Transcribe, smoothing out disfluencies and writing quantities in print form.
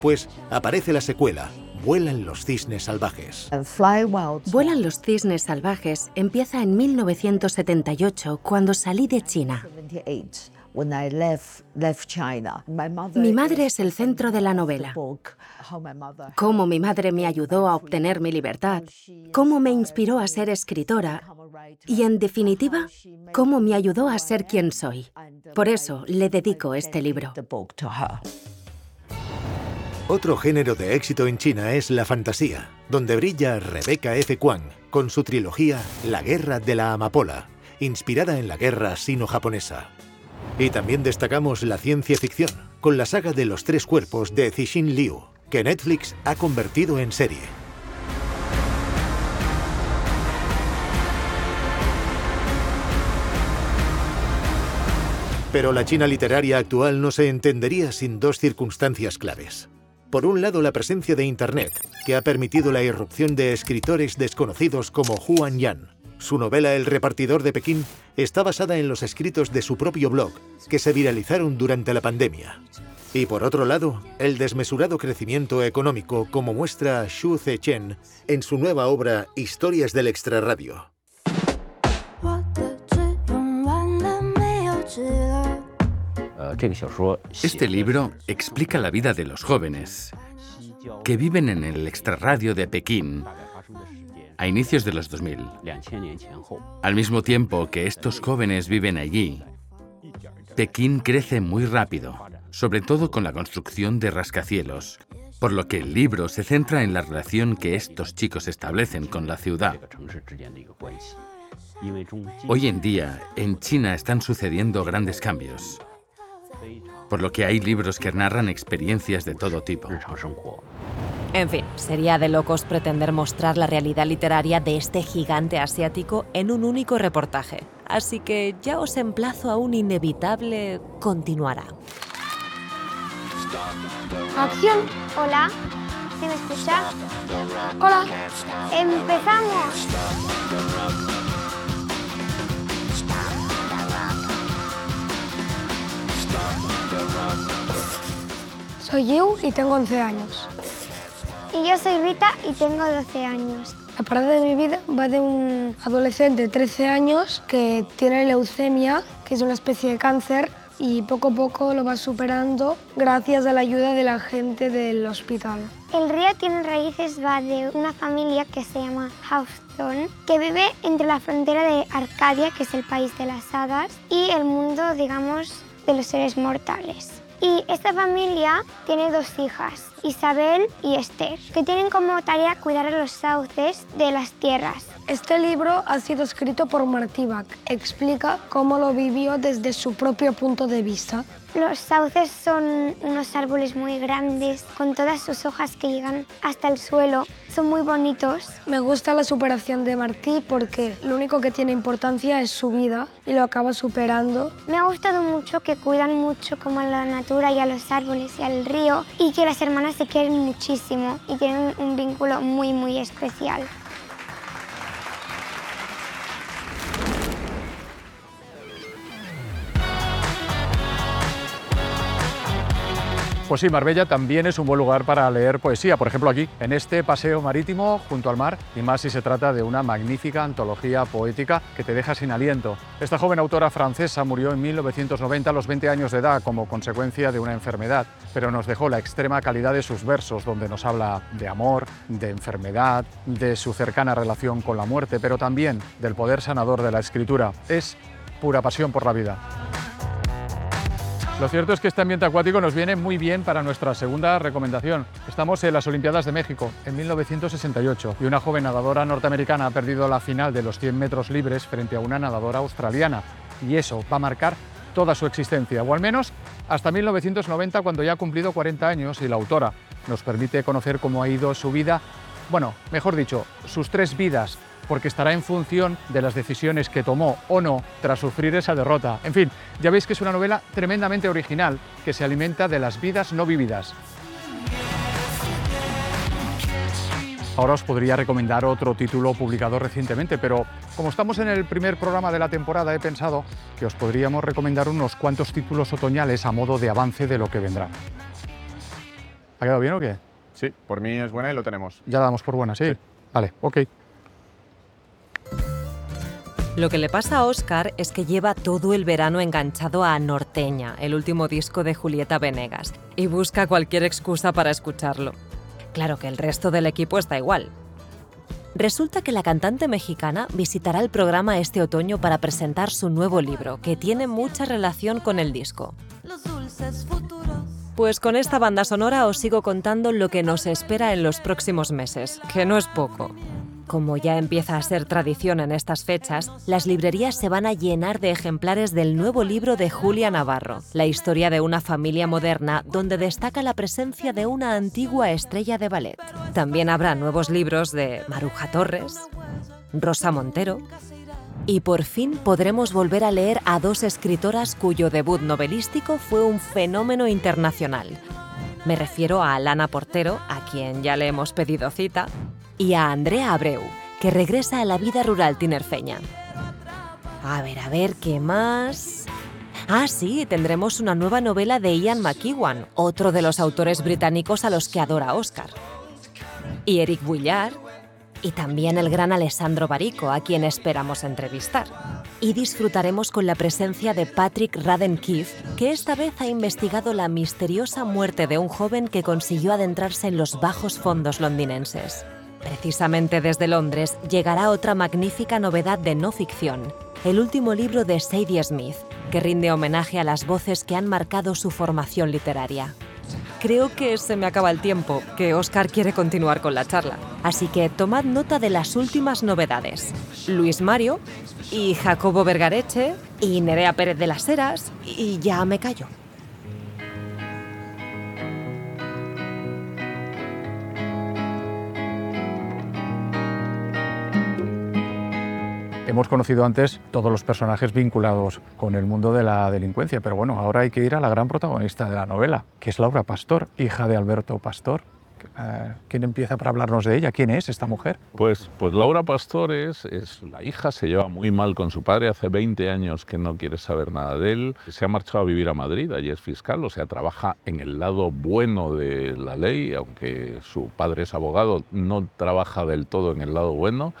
Pues aparece la secuela, Vuelan los cisnes salvajes. Vuelan los cisnes salvajes empieza en 1978, cuando salí de China. Mi madre es el centro de la novela. Cómo mi madre me ayudó a obtener mi libertad, cómo me inspiró a ser escritora y, en definitiva, cómo me ayudó a ser quien soy. Por eso le dedico este libro. Otro género de éxito en China es la fantasía, donde brilla Rebecca F. Kuang con su trilogía La Guerra de la Amapola, inspirada en la guerra sino-japonesa. Y también destacamos la ciencia ficción, con la saga de los 3 cuerpos de Cixin Liu, que Netflix ha convertido en serie. Pero la China literaria actual no se entendería sin 2 circunstancias claves. Por un lado, la presencia de Internet, que ha permitido la irrupción de escritores desconocidos como Huan Yan. Su novela El repartidor de Pekín está basada en los escritos de su propio blog, que se viralizaron durante la pandemia. Y por otro lado, el desmesurado crecimiento económico, como muestra Xu Zechen en su nueva obra Historias del Extrarradio. Este libro explica la vida de los jóvenes que viven en el extrarradio de Pekín a inicios de los 2000. Al mismo tiempo que estos jóvenes viven allí, Pekín crece muy rápido, sobre todo con la construcción de rascacielos, por lo que el libro se centra en la relación que estos chicos establecen con la ciudad. Hoy en día, en China están sucediendo grandes cambios, por lo que hay libros que narran experiencias de todo tipo. En fin, sería de locos pretender mostrar la realidad literaria de este gigante asiático en un único reportaje. Así que ya os emplazo a un inevitable continuará. Acción. Hola. ¿Se me escucha? Hola. ¡Empezamos! Soy Yu y tengo 11 años. Y yo soy Rita y tengo 12 años. La parada de mi vida va de un adolescente de 13 años que tiene leucemia, que es una especie de cáncer, y poco a poco lo va superando gracias a la ayuda de la gente del hospital. El río tiene raíces va de una familia que se llama Hawthorne, que vive entre la frontera de Arcadia, que es el país de las hadas, y el mundo, digamos, de los seres mortales. Y esta familia tiene 2 hijas, Isabel y Esther, que tienen como tarea cuidar a los sauces de las tierras. Este libro ha sido escrito por Martí Bach. Explica cómo lo vivió desde su propio punto de vista. Los sauces son unos árboles muy grandes, con todas sus hojas que llegan hasta el suelo. Son muy bonitos. Me gusta la superación de Martí porque lo único que tiene importancia es su vida y lo acaba superando. Me ha gustado mucho que cuidan mucho como a la natura y a los árboles y al río, y que las hermanas se quieren muchísimo y tienen un vínculo muy, muy especial. Pues sí, Marbella también es un buen lugar para leer poesía, por ejemplo aquí, en este paseo marítimo junto al mar, y más si se trata de una magnífica antología poética que te deja sin aliento. Esta joven autora francesa murió en 1990 a los 20 años de edad como consecuencia de una enfermedad, pero nos dejó la extrema calidad de sus versos, donde nos habla de amor, de enfermedad, de su cercana relación con la muerte, pero también del poder sanador de la escritura. Es pura pasión por la vida. Lo cierto es que este ambiente acuático nos viene muy bien para nuestra segunda recomendación. Estamos en las Olimpiadas de México, en 1968, y una joven nadadora norteamericana ha perdido la final de los 100 metros libres frente a una nadadora australiana. Y eso va a marcar toda su existencia, o al menos hasta 1990, cuando ya ha cumplido 40 años y la autora nos permite conocer cómo ha ido su vida, bueno, mejor dicho, sus 3 vidas, porque estará en función de las decisiones que tomó o no tras sufrir esa derrota. En fin, ya veis que es una novela tremendamente original que se alimenta de las vidas no vividas. Ahora os podría recomendar otro título publicado recientemente, pero como estamos en el primer programa de la temporada, he pensado que os podríamos recomendar unos cuantos títulos otoñales a modo de avance de lo que vendrá. ¿Ha quedado bien o qué? Sí, por mí es buena y lo tenemos. Ya la damos por buena, ¿sí? Sí. Vale, ok. Lo que le pasa a Óscar es que lleva todo el verano enganchado a Norteña, el último disco de Julieta Venegas, y busca cualquier excusa para escucharlo. Claro que el resto del equipo está igual. Resulta que la cantante mexicana visitará el programa este otoño para presentar su nuevo libro, que tiene mucha relación con el disco. Pues con esta banda sonora os sigo contando lo que nos espera en los próximos meses, que no es poco. Como ya empieza a ser tradición en estas fechas, las librerías se van a llenar de ejemplares del nuevo libro de Julia Navarro, la historia de una familia moderna donde destaca la presencia de una antigua estrella de ballet. También habrá nuevos libros de Maruja Torres, Rosa Montero, y por fin podremos volver a leer a dos escritoras cuyo debut novelístico fue un fenómeno internacional. Me refiero a Alana Portero, a quien ya le hemos pedido cita, y a Andrea Abreu, que regresa a la vida rural tinerfeña. A ver, ¿qué más? Ah, sí, tendremos una nueva novela de Ian McEwan, otro de los autores británicos a los que adora Óscar. Y Eric Vuillard, y también el gran Alessandro Barico, a quien esperamos entrevistar. Y disfrutaremos con la presencia de Patrick Radden Keefe, que esta vez ha investigado la misteriosa muerte de un joven que consiguió adentrarse en los bajos fondos londinenses. Precisamente desde Londres llegará otra magnífica novedad de no ficción, el último libro de Sadie Smith, que rinde homenaje a las voces que han marcado su formación literaria. Creo que se me acaba el tiempo, que Óscar quiere continuar con la charla. Así que tomad nota de las últimas novedades. Luis Mario, y Jacobo Vergareche, y Nerea Pérez de las Heras, y ya me callo. Hemos conocido antes todos los personajes vinculados con el mundo de la delincuencia, pero bueno, ahora hay que ir a la gran protagonista de la novela, que es Laura Pastor, hija de Alberto Pastor. ¿Quién empieza para hablarnos de ella? ¿Quién es esta mujer? Pues Laura Pastor es la hija, se lleva muy mal con su padre, hace 20 años que no quiere saber nada de él, se ha marchado a vivir a Madrid, allí es fiscal, o sea, trabaja en el lado bueno de la ley, aunque su padre es abogado, no trabaja del todo en el lado bueno,